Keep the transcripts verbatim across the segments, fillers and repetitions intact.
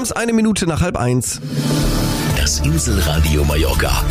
Servus, eine Minute nach halb eins. Das Inselradio Mallorca.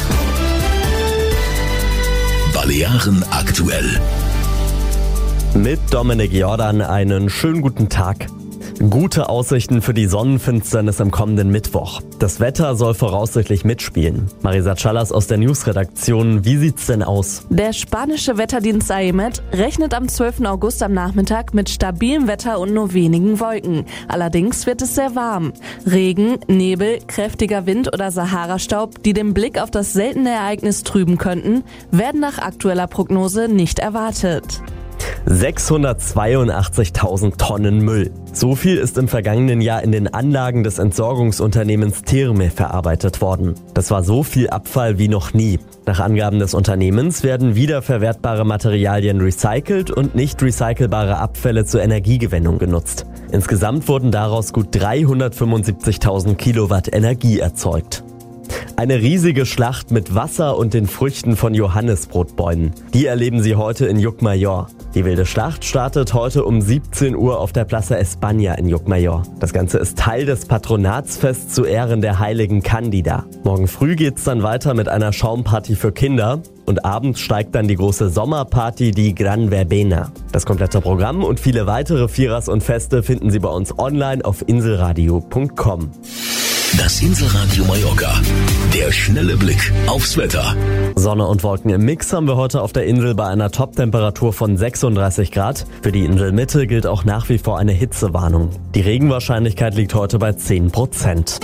Balearen aktuell. Mit Dominik Jordan einen schönen guten Tag. Gute Aussichten für die Sonnenfinsternis am kommenden Mittwoch. Das Wetter soll voraussichtlich mitspielen. Marisa Chalas aus der Newsredaktion, wie sieht's denn aus? Der spanische Wetterdienst A E M E T rechnet am zwölften August am Nachmittag mit stabilem Wetter und nur wenigen Wolken. Allerdings wird es sehr warm. Regen, Nebel, kräftiger Wind oder Sahara-Staub, die den Blick auf das seltene Ereignis trüben könnten, werden nach aktueller Prognose nicht erwartet. sechshundertzweiundachtzigtausend Tonnen Müll. So viel ist im vergangenen Jahr in den Anlagen des Entsorgungsunternehmens Tirme verarbeitet worden. Das war so viel Abfall wie noch nie. Nach Angaben des Unternehmens werden wiederverwertbare Materialien recycelt und nicht recycelbare Abfälle zur Energiegewinnung genutzt. Insgesamt wurden daraus gut dreihundertfünfundsiebzigtausend Kilowatt Energie erzeugt. Eine riesige Schlacht mit Wasser und den Früchten von Johannisbrotbäumen. Die erleben Sie heute in Llucmajor. Die wilde Schlacht startet heute um siebzehn Uhr auf der Plaza España in Llucmajor. Das Ganze ist Teil des Patronatsfests zu Ehren der heiligen Candida. Morgen früh geht's dann weiter mit einer Schaumparty für Kinder. Und abends steigt dann die große Sommerparty, die Gran Verbena. Das komplette Programm und viele weitere Vierers und Feste finden Sie bei uns online auf inselradio punkt com. Das Inselradio Mallorca. Der schnelle Blick aufs Wetter. Sonne und Wolken im Mix haben wir heute auf der Insel bei einer Toptemperatur von sechsunddreißig Grad. Für die Inselmitte gilt auch nach wie vor eine Hitzewarnung. Die Regenwahrscheinlichkeit liegt heute bei zehn Prozent.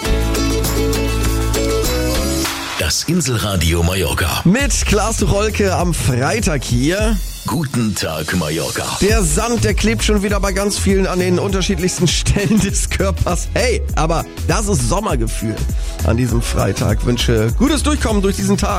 Das Inselradio Mallorca. Mit Klaas Rolke am Freitag hier. Guten Tag, Mallorca. Der Sand, der klebt schon wieder bei ganz vielen an den unterschiedlichsten Stellen des Körpers. Hey, aber das ist Sommergefühl an diesem Freitag. Wünsche gutes Durchkommen durch diesen Tag.